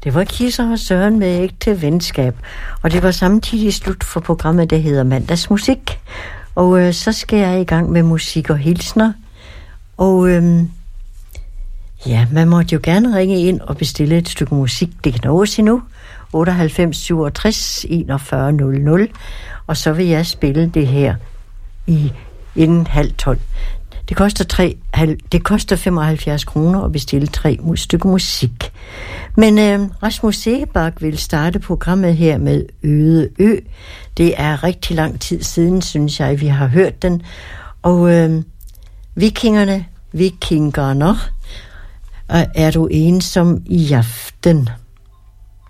Det var Kisser og Søren med ægte venskab, og det var samtidig slut for programmet, der hedder Mandagsmusik. Og så skal jeg i gang med musik og hilsner. Og ja, man måtte jo gerne ringe ind og bestille et stykke musik. Det kan nås endnu. 98 67 41 00. Og så vil jeg spille det her inden 11:30. Det koster 75 kroner at bestille 3 stykker musik. Men Rasmus Seebach vil starte programmet her med Øde Ø. Det er rigtig lang tid siden, synes jeg, vi har hørt den. Og vikingerne, er du ensom i aften?